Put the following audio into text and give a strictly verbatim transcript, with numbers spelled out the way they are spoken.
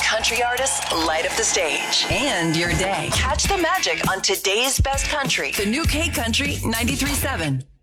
country artists light up the stage. And your day. Catch the magic on today's best country. The new K Country ninety-three point seven.